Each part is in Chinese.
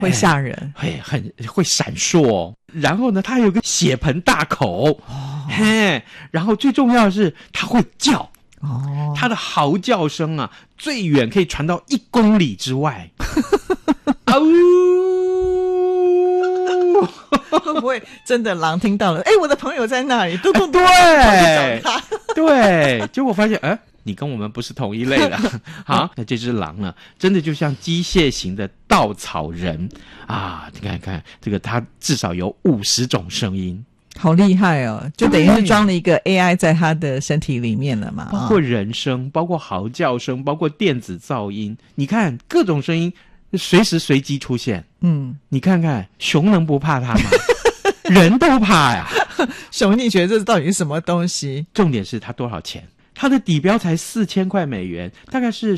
会吓人， 会闪烁然后呢，它有个血盆大口然后最重要的是它会叫它的嚎叫声啊，最远可以传到1公里之外会不会真的狼听到了？我的朋友在那里，对， 对，结果发现你跟我们不是同一类了好，那这只狼呢，真的就像机械型的稻草人啊！你看这个，它至少有50种声音， 好厉害哦！就等于是装了一个 AI 在它的身体里面了嘛， 包括人声，包括嚎叫声，包括电子噪音，你看各种声音随时随机出现。你看看熊能不怕它吗？人都怕呀！ 熊，你觉得这到底是什么东西？ 重点是它多少钱？它的底标才4000块美元，大概是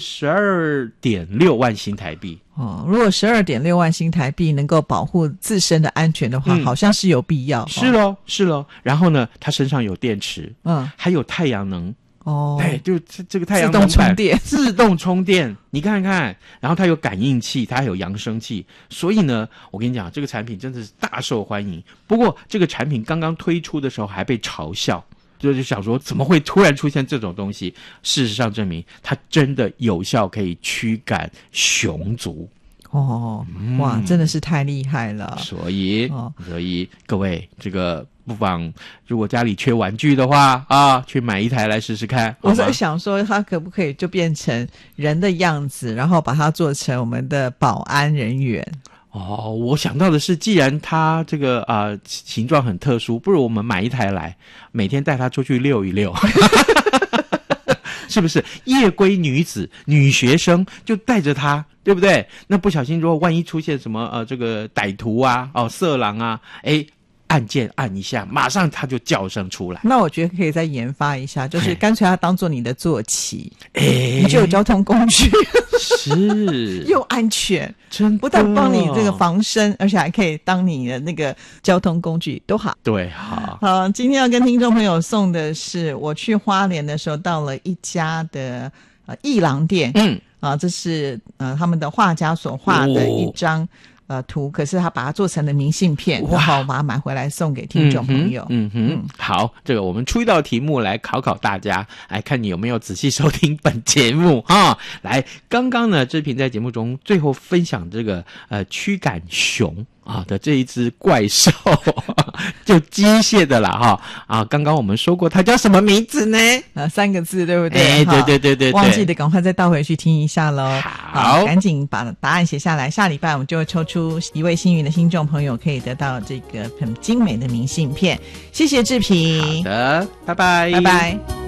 12.6万新台币。 如果12.6万新台币能够保护自身的安全的话，好像是有必要。 是咯。然后呢，它身上有电池，还有太阳能。对，就这个太阳能板自动充电，你看看，然后它有感应器，它还有扬声器，所以呢，我跟你讲，这个产品真的是大受欢迎。不过这个产品刚刚推出的时候还被嘲笑，就想说怎么会突然出现这种东西？事实上证明它真的有效可以驱赶熊族。 哇，真的是太厉害了。 所以各位，这个不妨如果家里缺玩具的话去买一台来试试看。 我在想说它可不可以就变成人的样子，然后把它做成我们的保安人员。 我想到的是，既然它这个形状很特殊，不如我们买一台来，每天带它出去遛一遛。是不是夜归女子女学生就带着她，对不对？那不小心如果万一出现什么这个歹徒啊色狼啊，按键按一下，马上它就叫声出来。 那我觉得可以再研发一下，就是干脆它当做你的坐骑，你就有交通工具， 是又安全， 真的不但帮你这个防身，而且还可以当你的那个交通工具，都好。 对，好。 今天要跟听众朋友送的是，我去花莲的时候到了一家的艺廊店，这是他们的画家所画的一张。图，可是他把它做成了明信片，然后把它买回来送给听众朋友。 好，这个我们出一道题目来考考大家，来看你有没有仔细收听本节目来，刚刚呢志平在节目中最后分享这个驱赶熊的这一只怪兽就机械的啦刚刚我们说过它叫什么名字呢 ？3个字对不对？ 对， 忘记的赶快再倒回去听一下咯。 好， 赶紧把答案写下来，下礼拜我们就会抽出一位幸运的听众朋友，可以得到这个很精美的明信片。谢谢志平。 好的，拜拜。